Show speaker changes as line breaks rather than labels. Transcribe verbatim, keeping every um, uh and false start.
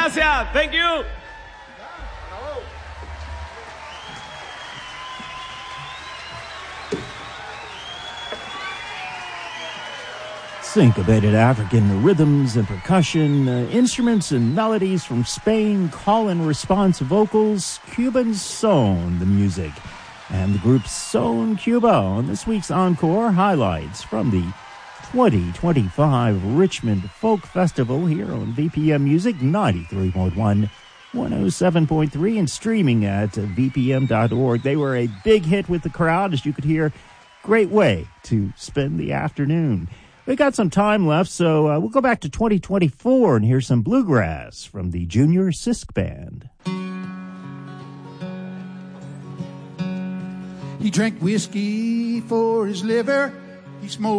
gracias. Thank you.
Syncopated African rhythms and percussion, uh, instruments and melodies from Spain, call and response vocals, Cuban son, the music. And the group Son Cuba on this week's Encore highlights from the twenty twenty-five Richmond Folk Festival here on V P M Music ninety-three point one, one oh seven point three, and streaming at v p m dot org. They were a big hit with the crowd, as you could hear. Great way to spend the afternoon. We got some time left, so uh, we'll go back to twenty twenty-four and hear some bluegrass from the Junior Sisk Band.
He drank whiskey for his liver. He smoked